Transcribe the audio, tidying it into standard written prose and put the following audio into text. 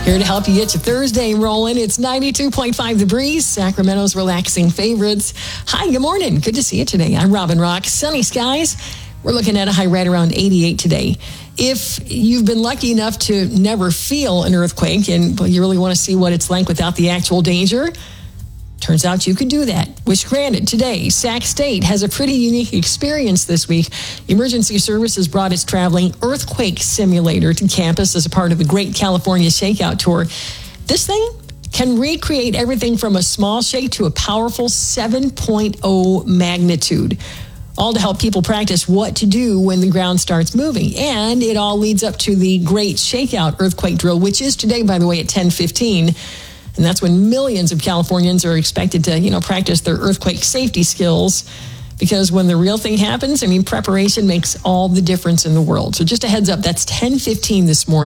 Here to help you get your Thursday rolling. It's 92.5 The Breeze, Sacramento's relaxing favorites. Hi, good morning. Good to see you today. I'm Robin Rock. Sunny skies. We're looking at a high right around 88 today. If you've been lucky enough to never feel an earthquake and you really want to see what it's like without the actual danger, turns out you could do that. Which, granted, today, Sac State has a pretty unique experience this week. Emergency Services brought its traveling earthquake simulator to campus as a part of the Great California Shakeout Tour. This thing can recreate everything from a small shake to a powerful 7.0 magnitude. All to help people practice what to do when the ground starts moving. And it all leads up to the Great Shakeout earthquake drill, which is today, by the way, at 10:15. And that's when millions of Californians are expected to, practice their earthquake safety skills. Because when the real thing happens, preparation makes all the difference in the world. So just a heads up, that's 10:15 this morning.